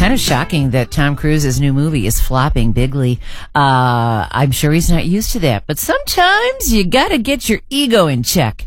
kind of shocking that Tom Cruise's new movie is flopping bigly. I'm sure he's not used to that, but sometimes you gotta get your ego in check.